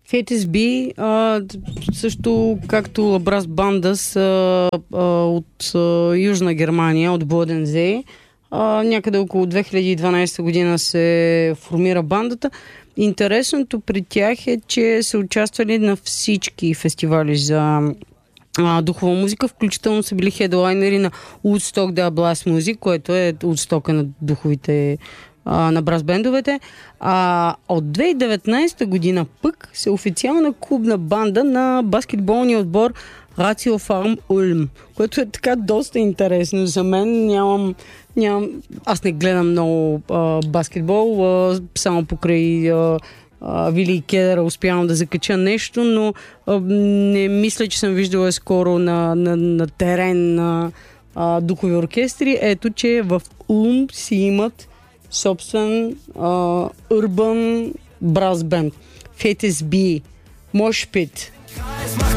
FTSB, също както Брас Банда са от Южна Германия, от Бодензе. Някъде около 2012 година се формира бандата. Интересното при тях е, че са участвали на всички фестивали за духова музика, включително са били хедлайнери на Woodstock The Blast Music, което е Woodstock на духовите на брас бендовете. От 2019 година пък се официална клубна банда на баскетболния отбор Рацио Фарм Улм, което е така доста интересно за мен. Аз не гледам много баскетбол, само покрай Вили Кедъра успявам да закача нещо, но не мисля, че съм виждала скоро на терен на духови оркестри. Ето, че в Улм си имат собствен урбан брас бенд. FTSB, Moshpit.